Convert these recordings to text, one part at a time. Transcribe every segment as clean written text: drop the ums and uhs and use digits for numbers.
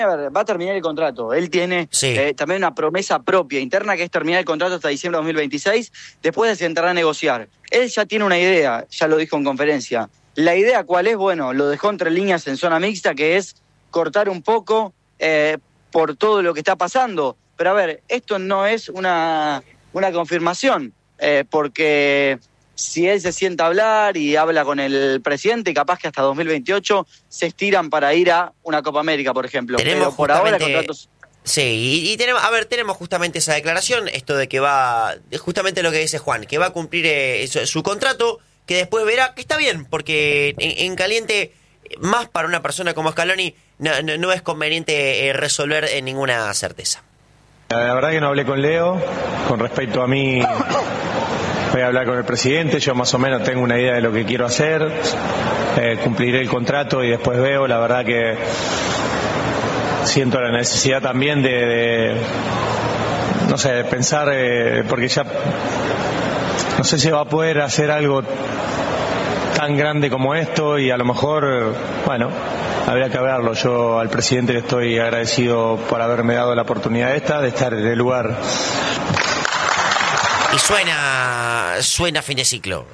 A ver, va a terminar el contrato. Él tiene también una promesa propia interna que es terminar el contrato hasta diciembre de 2026. Después se entrará a negociar. Él ya tiene una idea, ya lo dijo en conferencia. La idea, ¿cuál es? Bueno, lo dejó entre líneas en zona mixta, que es cortar un poco por todo lo que está pasando. Pero a ver, esto no es una confirmación, porque si él se sienta a hablar y habla con el presidente, capaz que hasta 2028 se estiran para ir a una Copa América, por ejemplo. Tenemos pero por ahora contratos... Sí, y tenemos justamente esa declaración, esto de que va, justamente lo que dice Juan, que va a cumplir su contrato, que después verá que está bien, porque en caliente, más para una persona como Scaloni, no es conveniente resolver en ninguna certeza. La verdad que no hablé con Leo. Con respecto a mí, voy a hablar con el presidente. Yo más o menos tengo una idea de lo que quiero hacer. Cumpliré el contrato y después veo. La verdad que siento la necesidad también de no sé, de pensar, porque ya no sé si va a poder hacer algo tan grande como esto y a lo mejor, bueno, habría que verlo. Yo al presidente le estoy agradecido por haberme dado la oportunidad de estar en el lugar. Y suena fin de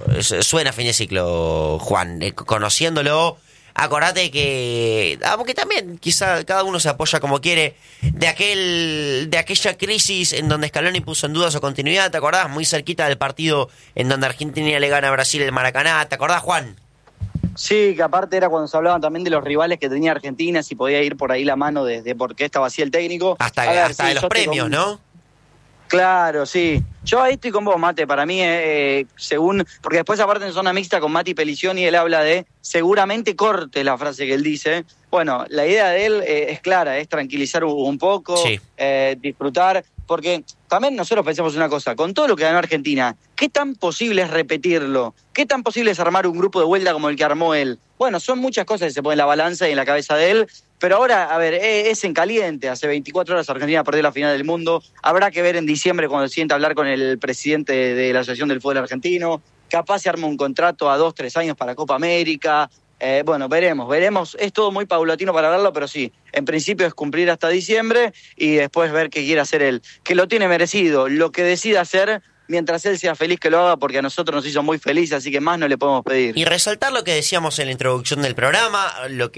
ciclo, Juan, conociéndolo. Acordate que, aunque también quizá cada uno se apoya como quiere, de aquella crisis en donde Scaloni puso en duda su continuidad, ¿te acordás? Muy cerquita del partido en donde Argentina le gana a Brasil el Maracaná, ¿te acordás, Juan? Sí, que aparte era cuando se hablaban también de los rivales que tenía Argentina, si podía ir por ahí la mano de por qué estaba así el técnico. Hasta de los premios, ¿no? Claro, sí. Yo ahí estoy con vos, Mate. Para mí, según... Porque después, aparte, en zona mixta con Mati Pelicioni, él habla de seguramente corte la frase que él dice. Bueno, la idea de él es clara, es tranquilizar un poco, sí. Disfrutar. Porque también nosotros pensamos una cosa, con todo lo que ganó Argentina, ¿qué tan posible es repetirlo? ¿Qué tan posible es armar un grupo de vuelta como el que armó él? Bueno, son muchas cosas que se ponen en la balanza y en la cabeza de él, pero ahora, a ver, es en caliente. Hace 24 horas Argentina perdió la final del mundo. Habrá que ver en diciembre cuando se sienta a hablar con el presidente de la Asociación del Fútbol Argentino. Capaz se arma un contrato a 2-3 años para Copa América. Bueno, veremos. Es todo muy paulatino para verlo, pero sí, en principio es cumplir hasta diciembre y después ver qué quiere hacer él. Que lo tiene merecido, lo que decida hacer, mientras él sea feliz que lo haga, porque a nosotros nos hizo muy feliz, así que más no le podemos pedir. Y resaltar lo que decíamos en la introducción del programa, lo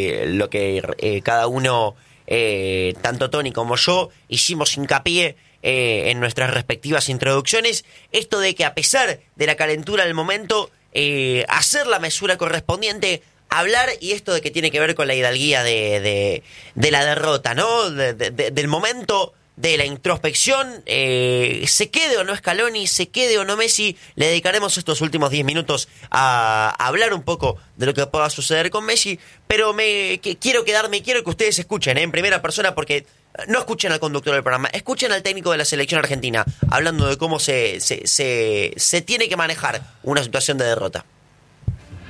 que cada uno, tanto Tony como yo, hicimos hincapié en nuestras respectivas introducciones, esto de que a pesar de la calentura del momento, hacer la mesura correspondiente, hablar, y esto de que tiene que ver con la hidalguía de la derrota, ¿no? Del momento, de la introspección, se quede o no Scaloni, se quede o no Messi, le dedicaremos estos últimos 10 minutos a hablar un poco de lo que pueda suceder con Messi, pero quiero que ustedes escuchen en primera persona, porque no escuchen al conductor del programa, escuchen al técnico de la selección argentina, hablando de cómo se tiene que manejar una situación de derrota.